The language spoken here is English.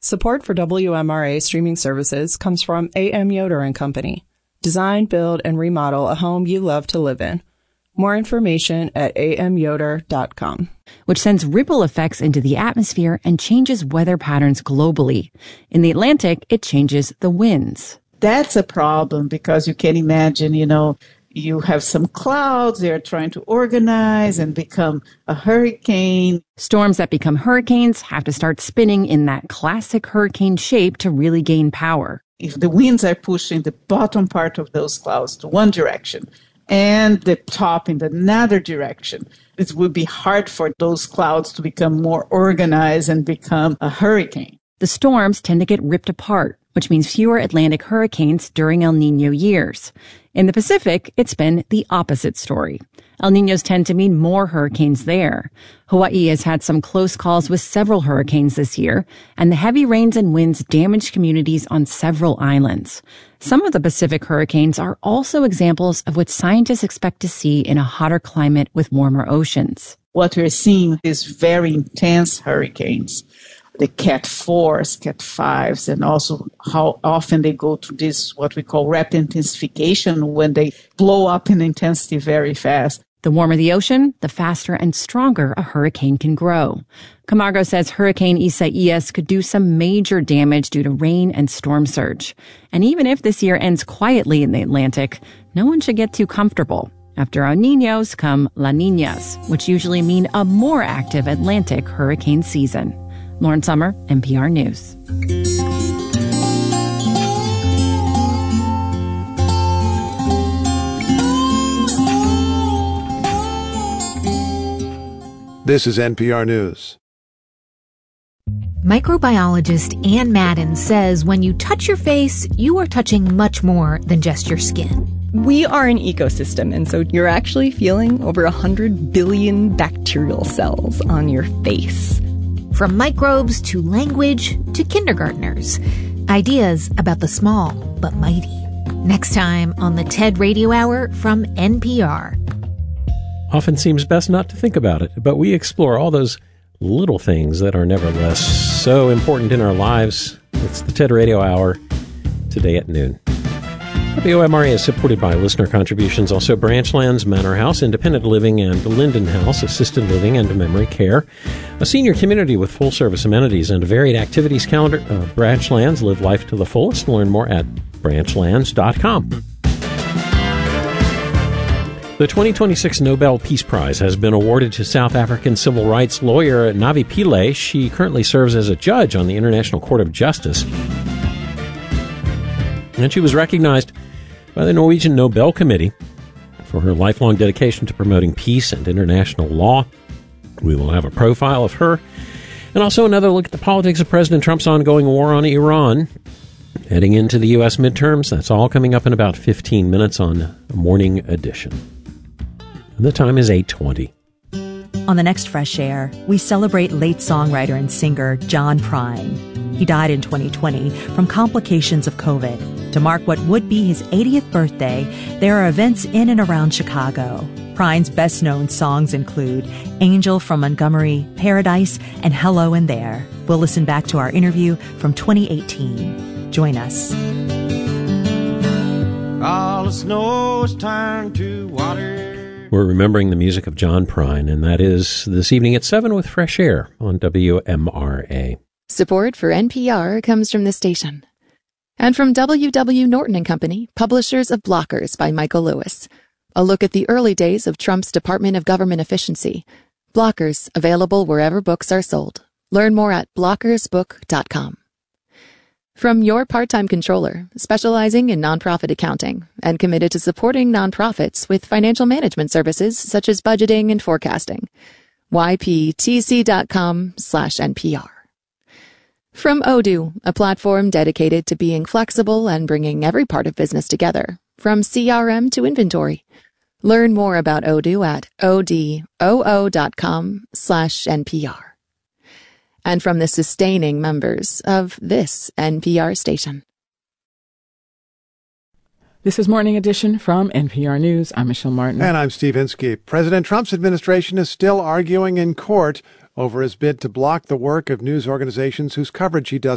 Support for WMRA streaming services comes from A.M. Yoder & Company. Design, build, and remodel a home you love to live in. More information at amyoder.com. Which sends ripple effects into the atmosphere and changes weather patterns globally. In the Atlantic, it changes the winds. That's a problem because you can imagine, you have some clouds, they're trying to organize and become a hurricane. Storms that become hurricanes have to start spinning in that classic hurricane shape to really gain power. If the winds are pushing the bottom part of those clouds to one direction and the top in another direction, it would be hard for those clouds to become more organized and become a hurricane. The storms tend to get ripped apart, which means fewer Atlantic hurricanes during El Niño years. In the Pacific, it's been the opposite story. El Niños tend to mean more hurricanes there. Hawaii has had some close calls with several hurricanes this year, and the heavy rains and winds damaged communities on several islands. Some of the Pacific hurricanes are also examples of what scientists expect to see in a hotter climate with warmer oceans. What we're seeing is very intense hurricanes. The Cat 4s, Cat 5s, and also how often they go to this, what we call rapid intensification, when they blow up in intensity very fast. The warmer the ocean, the faster and stronger a hurricane can grow. Camargo says Hurricane Isaias could do some major damage due to rain and storm surge. And even if this year ends quietly in the Atlantic, no one should get too comfortable. After El Niños come La Niñas, which usually mean a more active Atlantic hurricane season. Lauren Sommer, NPR News. This is NPR News. Microbiologist Ann Madden says when you touch your face, you are touching much more than just your skin. We are an ecosystem, and so you're actually feeling over 100 billion bacterial cells on your face. From microbes to language to kindergartners. Ideas about the small but mighty. Next time on the TED Radio Hour from NPR. Often seems best not to think about it, but we explore all those little things that are nevertheless so important in our lives. It's the TED Radio Hour today at noon. WMRA is supported by listener contributions, also Branchlands Manor House, Independent Living, and Linden House, Assisted Living and Memory Care. A senior community with full-service amenities and a varied activities calendar. Branchlands, live life to the fullest. Learn more at branchlands.com. The 2026 Nobel Peace Prize has been awarded to South African civil rights lawyer Navi Pillay. She currently serves as a judge on the International Court of Justice. And she was recognized by the Norwegian Nobel Committee for her lifelong dedication to promoting peace and international law. We will have a profile of her and also another look at the politics of President Trump's ongoing war on Iran. Heading into the U.S. midterms, that's all coming up in about 15 minutes on Morning Edition. And the time is 8:20. On the next Fresh Air, we celebrate late songwriter and singer John Prine. He died in 2020 from complications of COVID. To mark what would be his 80th birthday, there are events in and around Chicago. Prine's best-known songs include Angel from Montgomery, Paradise, and Hello in There. We'll listen back to our interview from 2018. Join us. All the snow is turned to water. We're remembering the music of John Prine, and that is this evening at 7 with Fresh Air on WMRA. Support for NPR comes from this station. And from W.W. Norton & Company, publishers of Blockers by Michael Lewis. A look at the early days of Trump's Department of Government Efficiency. Blockers, available wherever books are sold. Learn more at blockersbook.com. From Your Part-Time Controller, specializing in nonprofit accounting and committed to supporting nonprofits with financial management services such as budgeting and forecasting. YPTC.com/NPR. From Odoo, a platform dedicated to being flexible and bringing every part of business together, from CRM to inventory. Learn more about Odoo at odoo.com/NPR. And from the sustaining members of this NPR station. This is Morning Edition from NPR News. I'm Michelle Martin. And I'm Steve Inskeep. President Trump's administration is still arguing in court over his bid to block the work of news organizations whose coverage he doesn't